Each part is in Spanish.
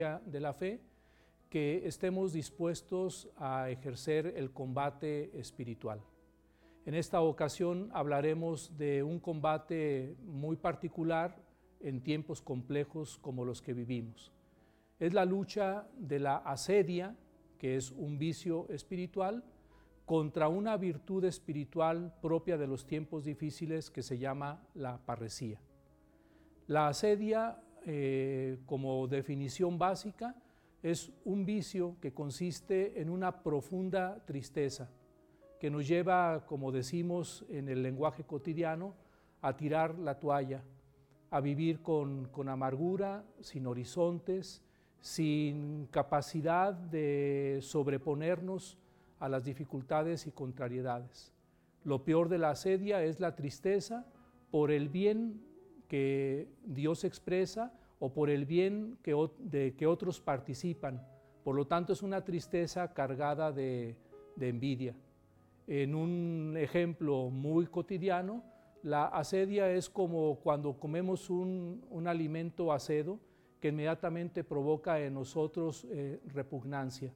de la fe, que estemos dispuestos a ejercer el combate espiritual. En esta ocasión hablaremos de un combate muy particular en tiempos complejos como los que vivimos. Es la lucha de la asedia, que es un vicio espiritual, contra una virtud espiritual propia de los tiempos difíciles que se llama la parresía. La asedia, como definición básica, es un vicio que consiste en una profunda tristeza que nos lleva, como decimos en el lenguaje cotidiano, a tirar la toalla, a vivir con amargura, sin horizontes, sin capacidad de sobreponernos a las dificultades y contrariedades. Lo peor de la asedia es la tristeza por el bien que Dios expresa o por el bien de que otros participan. Por lo tanto, es una tristeza cargada de envidia. En un ejemplo muy cotidiano, la asedia es como cuando comemos un alimento acedo que inmediatamente provoca en nosotros repugnancia.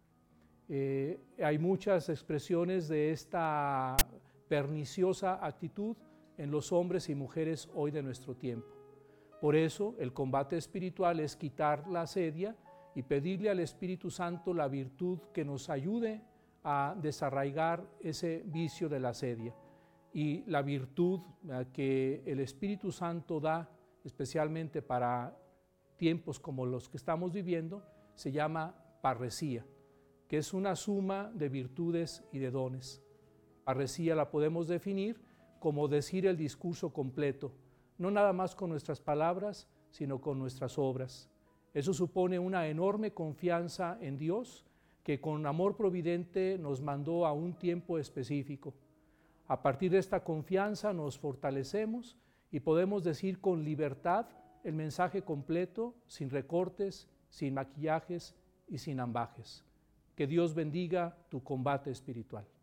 Hay muchas expresiones de esta perniciosa actitud en los hombres y mujeres hoy de nuestro tiempo. Por eso el combate espiritual es quitar la asedia y pedirle al Espíritu Santo la virtud que nos ayude a desarraigar ese vicio de la asedia. Y la virtud que el Espíritu Santo da, especialmente para tiempos como los que estamos viviendo, se llama parresía, que es una suma de virtudes y de dones. Parresía la podemos definir como decir el discurso completo, no nada más con nuestras palabras, sino con nuestras obras. Eso supone una enorme confianza en Dios, que con amor providente nos mandó a un tiempo específico. A partir de esta confianza nos fortalecemos y podemos decir con libertad el mensaje completo, sin recortes, sin maquillajes y sin ambajes. Que Dios bendiga tu combate espiritual.